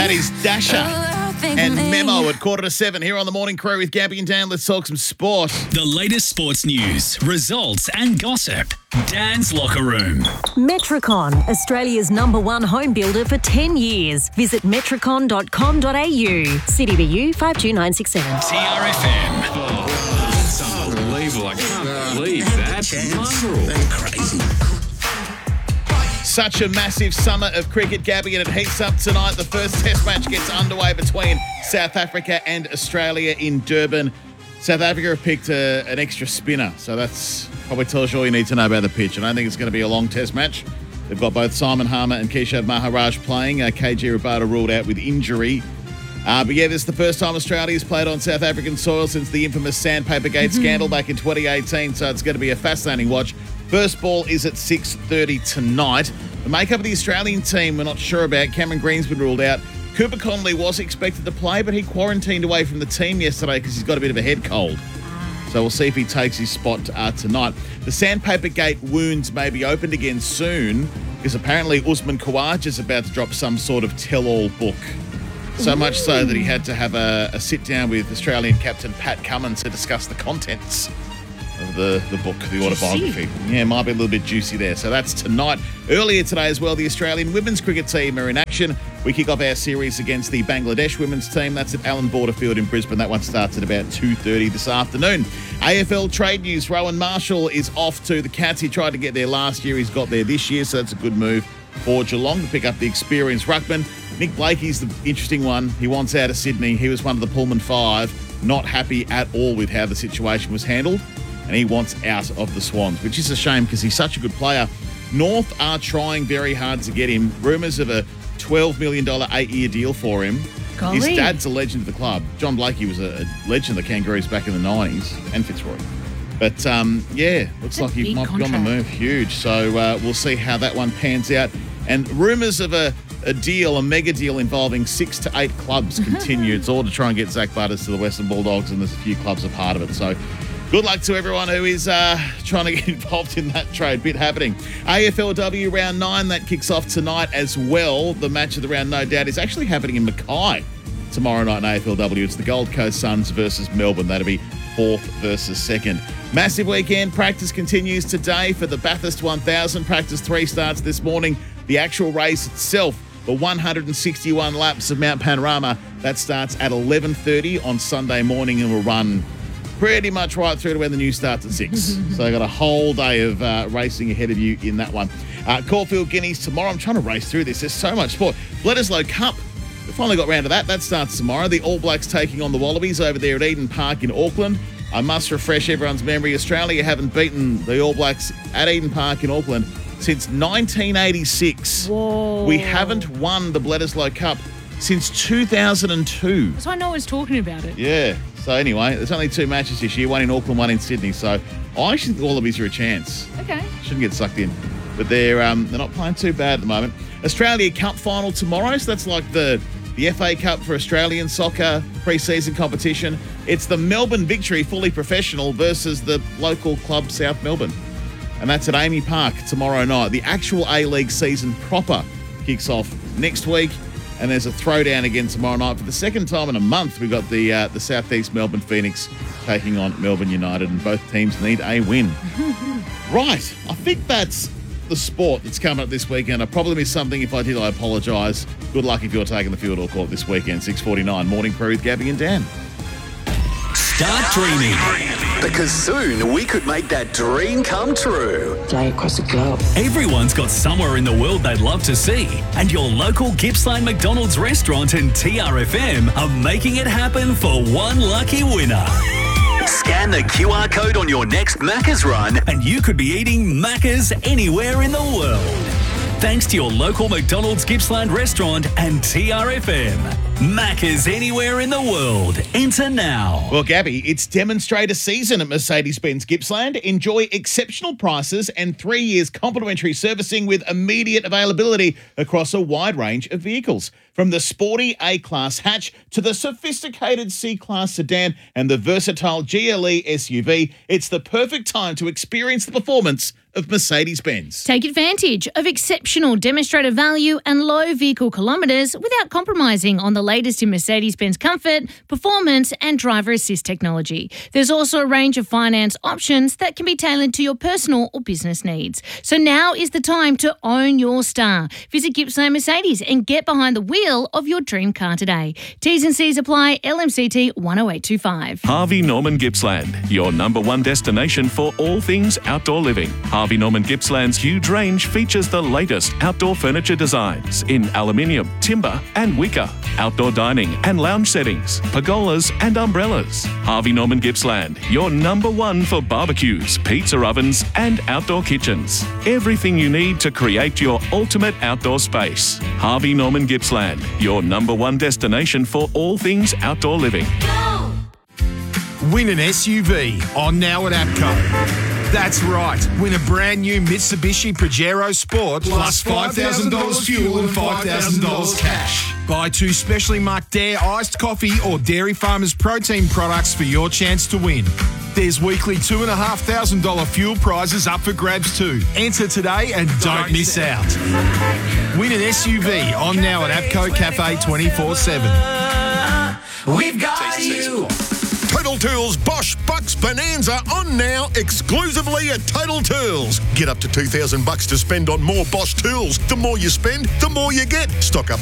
That is Dasher and Memo at 6:45 here on the Morning Crew with Gabby and Dan. Let's talk some sport. The latest sports news, results and gossip. Dan's Locker Room. Metricon, Australia's #1 home builder for 10 years. Visit metricon.com.au. City BU 52967. TRFM. That's unbelievable. I can't believe that. That's crazy. Such a massive summer of cricket, Gabby, and it heats up tonight. The first test match gets underway between South Africa and Australia in Durban. South Africa have picked an extra spinner, so that's probably tells you all you need to know about the pitch. I don't think it's going to be a long test match. They've got both Simon Harmer and Keshav Maharaj playing. KG Rabada ruled out with injury. But yeah, this is the first time Australia's played on South African soil since the infamous Sandpaper Gate scandal back in 2018, so it's going to be a fascinating watch. First ball is at 6:30 tonight. The makeup of the Australian team we're not sure about. Cameron Green's been ruled out. Cooper Connolly was expected to play, but he quarantined away from the team yesterday because he's got a bit of a head cold. So we'll see if he takes his spot tonight. The Sandpaper Gate wounds may be opened again soon because apparently Usman Khawaja is about to drop some sort of tell-all book. So much so that he had to have a sit-down with Australian captain Pat Cummins to discuss the contents of the book, the autobiography. Yeah, it might be a little bit juicy there. So that's tonight. Earlier today as well, the Australian women's cricket team are in action. We kick off our series against the Bangladesh women's team. That's at Allan Border Field in Brisbane. That one starts at about 2:30 this afternoon. AFL trade news. Rowan Marshall is off to the Cats. He tried to get there last year. He's got there this year, so that's a good move for Geelong to pick up the experienced ruckman. Nick Blakey's the interesting one. He wants out of Sydney. He was one of the Pullman Five, not happy at all with how the situation was handled, and he wants out of the Swans, which is a shame because he's such a good player. North are trying very hard to get him. Rumours of a $12 million 8-year deal for him. Golly. His dad's a legend of the club. John Blakey was a legend of the Kangaroos back in the 90s, and Fitzroy. But, yeah, looks like he might be on the move. Huge. So we'll see how that one pans out. And rumours of a deal, a mega deal involving 6 to 8 clubs continue. It's all to try and get Zach Butters to the Western Bulldogs, and there's a few clubs a part of it. So good luck to everyone who is trying to get involved in that trade bit happening. AFLW Round 9, that kicks off tonight as well. The match of the round, no doubt, is actually happening in Mackay tomorrow night in AFLW. It's the Gold Coast Suns versus Melbourne. That'll be 4th versus 2nd. Massive weekend. Practice continues today for the Bathurst 1000. Practice 3 starts this morning. The actual race itself, the 161 laps of Mount Panorama, that starts at 11:30 on Sunday morning and will run pretty much right through to when the news starts at 6. So I got a whole day of racing ahead of you in that one. Caulfield Guineas tomorrow. I'm trying to race through this. There's so much sport. Bledisloe Cup. We finally got round to that. That starts tomorrow. The All Blacks taking on the Wallabies over there at Eden Park in Auckland. I must refresh everyone's memory. Australia haven't beaten the All Blacks at Eden Park in Auckland since 1986. Whoa. We haven't won the Bledisloe Cup since 2002. That's why no one's talking about it. Yeah. So anyway, there's only 2 matches this year, one in Auckland, one in Sydney. So I actually think the Wallabies are a chance. Okay. Shouldn't get sucked in. But they're not playing too bad at the moment. Australia Cup final tomorrow. So that's like the FA Cup for Australian soccer pre-season competition. It's the Melbourne Victory, fully professional, versus the local club South Melbourne. And that's at Amy Park tomorrow night. The actual A-League season proper kicks off next week. And there's a throwdown again tomorrow night. For the second time in a month, we've got the Southeast Melbourne Phoenix taking on Melbourne United, and both teams need a win. Right. I think that's the sport that's coming up this weekend. I probably missed something. If I did, I apologise. Good luck if you're taking the field or court this weekend. 6:49, Morning Crew with Gabby and Dan. Start dreaming. Because soon we could make that dream come true. Fly across the globe. Everyone's got somewhere in the world they'd love to see, and your local Gippsland McDonald's restaurant and TRFM are making it happen for one lucky winner. Scan the QR code on your next Macca's run. And you could be eating Macca's anywhere in the world. Thanks to your local McDonald's Gippsland restaurant and TRFM. Macca's anywhere in the world. Enter now. Well, Gabby, it's demonstrator season at Mercedes-Benz Gippsland. Enjoy exceptional prices and 3 years complimentary servicing with immediate availability across a wide range of vehicles. From the sporty A-Class hatch to the sophisticated C-Class sedan and the versatile GLE SUV, it's the perfect time to experience the performance of Mercedes-Benz. Take advantage of exceptional demonstrator value and low vehicle kilometres without compromising on the latest in Mercedes-Benz comfort, performance and driver assist technology. There's also a range of finance options that can be tailored to your personal or business needs. So now is the time to own your star. Visit Gippsland Mercedes and get behind the wheel of your dream car today. T's and C's apply. LMCT 10825. Harvey Norman Gippsland, your number one destination for all things outdoor living. Harvey Norman Gippsland's huge range features the latest outdoor furniture designs in aluminium, timber and wicker, outdoor dining and lounge settings, pergolas and umbrellas. Harvey Norman Gippsland, your number one for barbecues, pizza ovens and outdoor kitchens. Everything you need to create your ultimate outdoor space. Harvey Norman Gippsland, your number one destination for all things outdoor living. Win an SUV on now at APCO. That's right. Win a brand new Mitsubishi Pajero Sport plus $5,000 fuel and $5,000 cash. Buy 2 specially marked Dare iced coffee or Dairy Farmers protein products for your chance to win. There's weekly $2,500 fuel prizes up for grabs too. Enter today and don't miss out. Win an SUV on now at APCO Cafe 24/7. We've got you. Total Tools Bosch Bucks Bonanza on now exclusively at Total Tools. Get up to $2,000 to spend on more Bosch tools. The more you spend, the more you get. Stock up